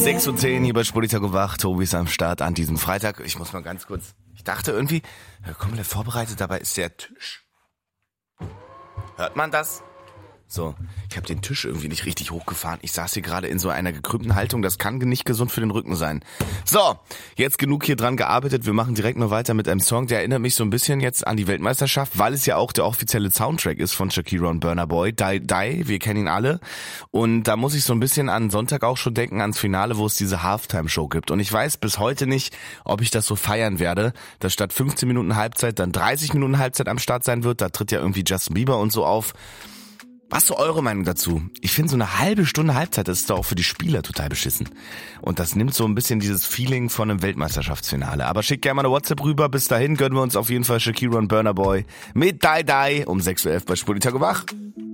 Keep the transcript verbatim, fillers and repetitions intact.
sechs Uhr zehn hier bei Spolitag wach. Tobi ist am Start an diesem Freitag. Ich muss mal ganz kurz, ich dachte irgendwie, komplett vorbereitet, dabei ist der Tisch. Hört man das? So, ich habe den Tisch irgendwie nicht richtig hochgefahren. Ich saß hier gerade in so einer gekrümmten Haltung. Das kann nicht gesund für den Rücken sein. So, jetzt genug hier dran gearbeitet. Wir machen direkt noch weiter mit einem Song, der erinnert mich so ein bisschen jetzt an die Weltmeisterschaft, weil es ja auch der offizielle Soundtrack ist von Shakira und Burna Boy. Die, Die, wir kennen ihn alle. Und da muss ich so ein bisschen an Sonntag auch schon denken, ans Finale, wo es diese Halftime-Show gibt. Und ich weiß bis heute nicht, ob ich das so feiern werde, dass statt fünfzehn Minuten Halbzeit dann dreißig Minuten Halbzeit am Start sein wird. Da tritt ja irgendwie Justin Bieber und so auf. Was ist so eure Meinung dazu? Ich finde so eine halbe Stunde Halbzeit, das ist doch auch für die Spieler total beschissen. Und das nimmt so ein bisschen dieses Feeling von einem Weltmeisterschaftsfinale. Aber schickt gerne mal eine WhatsApp rüber. Bis dahin gönnen wir uns auf jeden Fall Shakira und Burna Boy mit Die Die um sechs Uhr elf bei Spolitag wach.